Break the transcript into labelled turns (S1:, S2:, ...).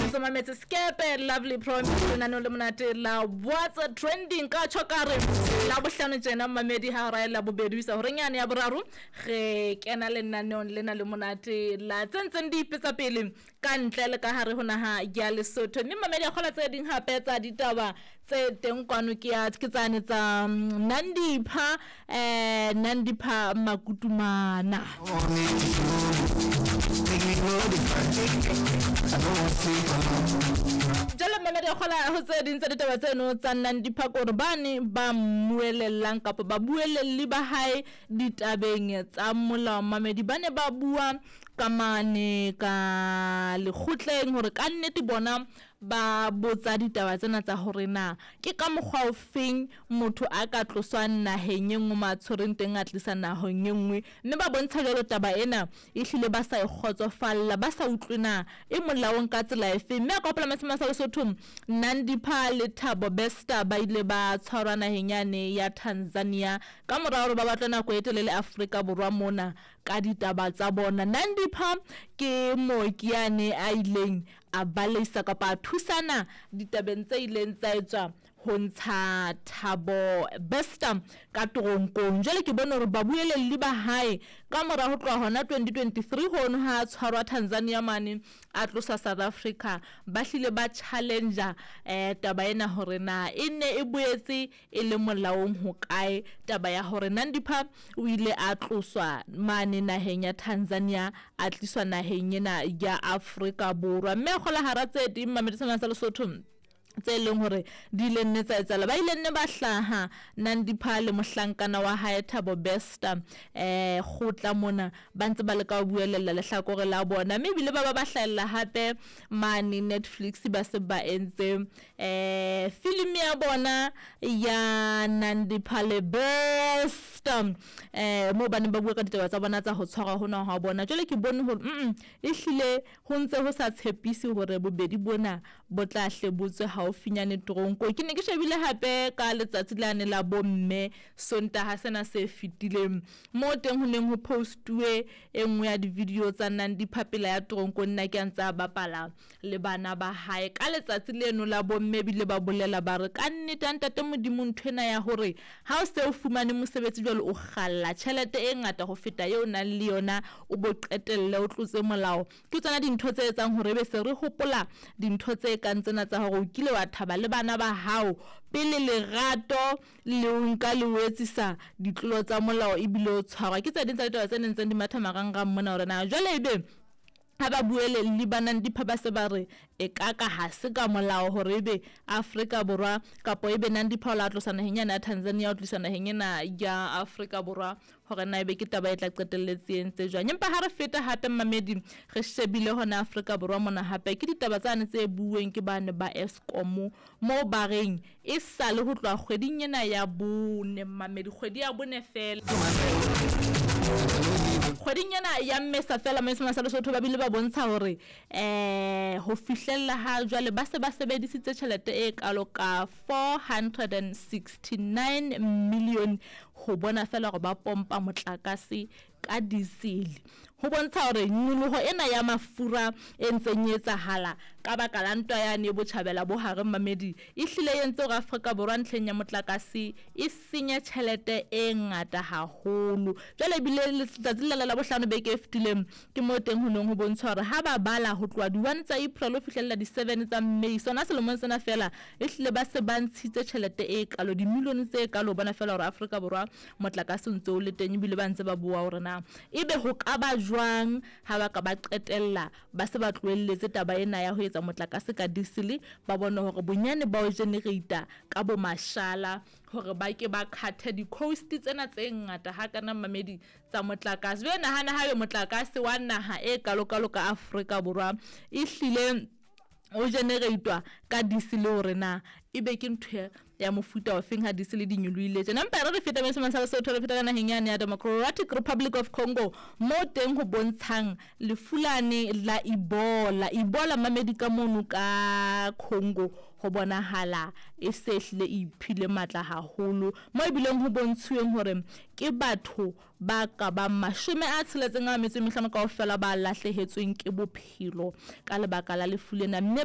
S1: so mametse skepe lovely promise na no le monate la what's trending ka chokare la bohlano tsena mamedi ha ra la bobedi sa hore nyane ya boraro ge kena le nna le na le monate la tsentseng di ipetsa pele ka ntle le ka hare hona ha ya Lesotho mme mamedi a khola tse ding hape tsa ditaba tse teng kwano ke ya tsane tsa Nandipha Makutumana jala mamedi a khola ho tse ding tsa ditaba tseno tsa Nandipha Korbani ba muelellang kapa ba buelelli ba hae ditabeng tsa molao mamedi bane ba bua kamane ka lekgotleng hore ka nnete bona ba botsa ditaba tsena tsa hore na ke ka mokgwa o feng motho a ka tloswa naheng engwe matshoreng teng a tlisa naheng engwe mme ba bontsha jalo taba ena e hlile ba sa ikgotsofalla ba sa utlwena e molaong ka tsela efe mme a kopela masema sa Lesotho Nandipha le Thabo Bester ba ile ba tshwarwa naheng yane ya Tanzania ka morao hore ba batla nako e telele Afrika Borwa mona ka ditaba tsa bona Nandipha ke mokiane a ileng a balisa kapa thusana ditabeng tse ileng tsa etswa ho ntsha Thabo Bester ka toronkong jale ke bona hore ba buelelli ba hae ka mora ho tloha hona 2023 hono ha tshwarwa Tanzania mane a tlosa South Africa ba hlile ba challenge taba ena hore na ene e boetse e le molaong ho kae taba ya hore Nandipha o ile a tloswa mane naheng ya Tanzania a tliswa naheng ena ya Afrika Borwa mme khola hara tse di mamedisana sa Lesotho tse leng hore di le nne tsa etsala ba ile nne ba hlaha Nandipha le mohlankana wa hae Thabo Bester khotla mona ba ntse ba le ka buelela le hlakore la bona mme bile ba hlahella hape mane Netflix ba se ba entse film ya bona ya Nandipha le Bester mo bane ba bua ka ditaba tsa bona tsa ho tshwara hona ha bona jole ke bone hore e hlile ho ntse ho sa tshepisi hore bobedi bona bo tla hlebotswe ha o finyane tronko ke ne ke shebile hape ka letsatsi lane la bomme Sontaha sena se fitileng mo teng ho neng ho postuwe engwe ya di video tsa Nandipha pela ya tronko nna ke ntse a bapala le bana ba hae ka letsatsi leno la bomme bile ba bolela ba re ka nnete ntate modimo nthwena ya hore ha o se o fumane mosebetsi jwale o khalla tšhelete e ngata go feta yo nang le yona o bo qetelle o tlotse molao ke tsana dintho tse etsang hore be se re hopola dintho tse ka ntsena tsa hore o kile wa thaba le bana ba hao pele lerato le nka le wetsisa ditlolo tsa molao e bile o tshwarwa ke tsa ditsa ditaba tse ntseng di matha marangrang mona hore na jwale ebe ha ba buele le bana Nandipha ba se ba re e kaka ha se ka molao hore ebe Afrika Borwa kapo ebe Nandipha la tlosa naheng ya Tanzania o tlisa naheng ena ya Afrika Borwa hore na ebe ke taba e tla qetelletse entse jwang empa ha re feta hape mamedi re shebile hona Afrika Borwa mona hape ke ditaba tsane tse bueng ke bane ba Eskom mo bareng e sale ho tloa kgweding ena ya bone mamedi kgwedi ya bone fela kgweding ena ya Mmesa fela Mmesa sa Lesotho ba bile ba bontsha hore ho fihlella ha jwale ba se ba sebedisitse tjhelete e kalo ka 469 million ho bona fela hore ba pompa motlakase ka diesel ho bontsha hore nyoloho ena ya mafura e ntsenyetsa hala ka baka la ntwa ya ne botjhabela bo hare mamedi e hlile yentse go Afrika Borwa ntlheng ya motlakase e senya tjhelete e ngata haholo jwale bile le tsatsi la bohlano beke eftileng ke mo teng ho neng ho bontsha hore ha ba bala ho tloa di 1 tsa April ho fihlella di 7 tsa May sona selemong sena fela e hlile ba se ba ntshitse tjhelete e kalo di milione tse kalo bona fela hore Afrika Borwa motlakase ntse o le teng bile ba ntse ba bua hore na ebe ho ka ba jwang ha ba ka ba qetella ba se ba tloelletse taba ena ya ho etsa motlakase ka diesel ba bona hore bonyane ba o generator ka bo mashala hore ba ke ba khathe di coast tsena tse ngata ha kana mamedi tsa motlakase be nahana ha yo motlakase wa naha e kalo ka Afrika Borwa e hlile o generator ka diesel hore na ibe ke ntwe ya mofuta wa feng ha diesel di nyuluile tsena mpa re feta mesema sa Lesotho re feta na henyane ya Democratic Republic of Congo mo teng ho bontshang lefulane la Ebola mamedi ka monu ka Congo ho bonahala e sehle iphile matla haholo mo ibileng ho bontshueng hore ke batho ba ka ba 65 kaofela ba lahlehetsweng ke bophelo ka lebaka la lefulena mme